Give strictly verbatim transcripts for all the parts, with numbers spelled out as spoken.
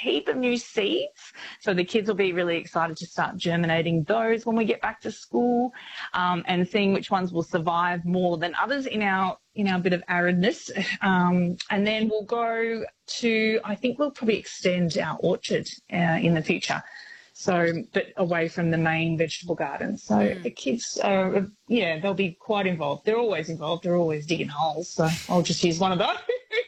heap of new seeds. So the kids will be really excited to start germinating those when we get back to school, um, and seeing which ones will survive more than others in our in our bit of aridness. Um, and then we'll go to, I think we'll probably extend our orchard uh, in the future. So, but away from the main vegetable garden. So mm. the kids are, yeah, they'll be quite involved. They're always involved. They're always digging holes. So I'll just use one of those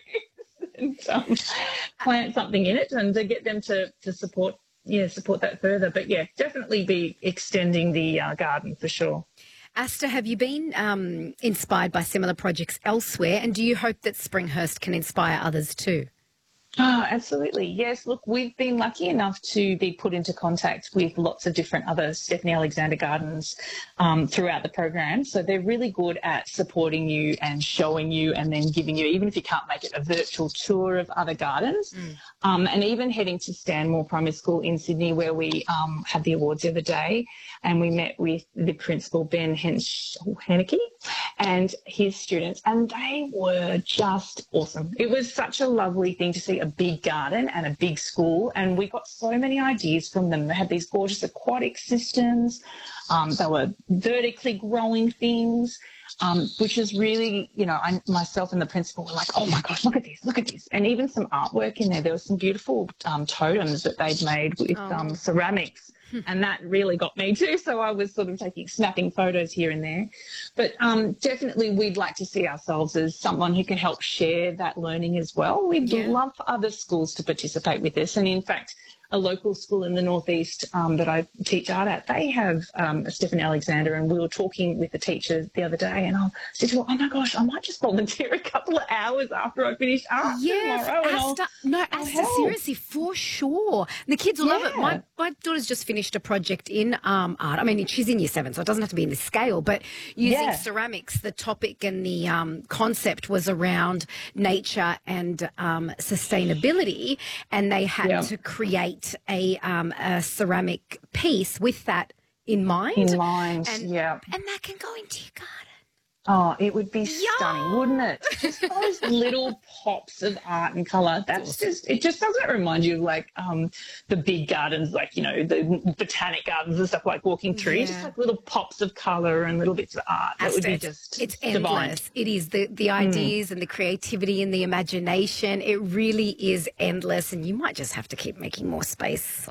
and um, plant something in it and to get them to, to support, yeah, support that further. But, yeah, definitely be extending the uh, garden for sure. Asta, have you been um, inspired by similar projects elsewhere, and do you hope that Springhurst can inspire others too? Oh, absolutely. Yes, look, we've been lucky enough to be put into contact with lots of different other Stephanie Alexander gardens um, throughout the program. So they're really good at supporting you and showing you and then giving you, even if you can't make it, a virtual tour of other gardens. Mm. Um, and even heading to Stanmore Primary School in Sydney, where we um, had the awards the other day, and we met with the principal, Ben Henneke, and his students, and they were just awesome. It was such a lovely thing to see a big garden and a big school, and we got so many ideas from them. They had these gorgeous aquatic systems. Um, they were vertically growing things, um, which is really, you know, I, myself and the principal were like, oh, my gosh, look at this, look at this. And even some artwork in there. There was some beautiful um, totems that they'd made with oh. um, ceramics. And that really got me too. So I was sort of taking, snapping photos here and there. But um, definitely we'd like to see ourselves as someone who can help share that learning as well. We'd yeah. love for other schools to participate with this. And in fact, a local school in the northeast um, that I teach art at, they have um, a Stephanie Alexander, and we were talking with the teacher the other day, and I said to her, oh my gosh, I might just volunteer a couple of hours after I finish art yes, tomorrow. Asta, no, Asta, seriously, for sure. The kids will yeah. love it. My, my daughter's just finished a project in um, art. I mean, she's in year seven, so it doesn't have to be in this scale, but using yeah. ceramics, the topic and the um, concept was around nature and um, sustainability, and they had yeah. to create a, um, a ceramic piece with that in mind. In mind, and, yeah. And that can go into your garden. Oh, it would be yeah. stunning, wouldn't it? Just those little pops of art and colour. That's just, it just doesn't remind you of like um, the big gardens, like, you know, the botanic gardens and stuff like walking through. Yeah. Just like little pops of colour and little bits of art. That would be just It's divine. endless. It is the, the ideas mm. and the creativity and the imagination. It really is endless, and you might just have to keep making more space.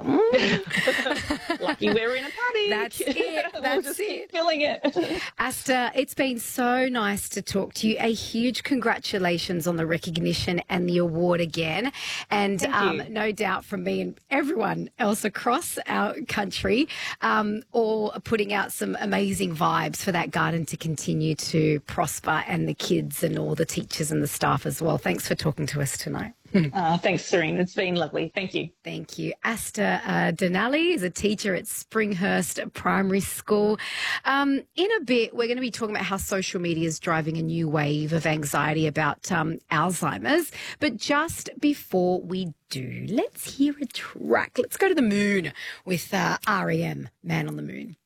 Lucky we're in a party. That's it. That's we'll just it. Keep filling it. Asta, it's been so So nice to talk to you. A huge congratulations on the recognition and the award again. And um, no doubt from me and everyone else across our country, um, all putting out some amazing vibes for that garden to continue to prosper, and the kids and all the teachers and the staff as well. Thanks for talking to us tonight. Uh, thanks, Serene. It's been lovely. Thank you. Thank you. Asta uh, Denali is a teacher at Springhurst Primary School. Um, in a bit, we're going to be talking about how social media is driving a new wave of anxiety about um, Alzheimer's. But just before we do, let's hear a track. Let's go to the moon with uh, R E M, Man on the Moon.